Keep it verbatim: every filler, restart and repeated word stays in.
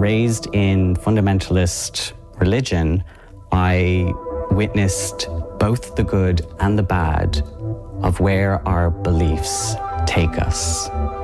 raised in fundamentalist religion, I witnessed both the good and the bad of where our beliefs take us.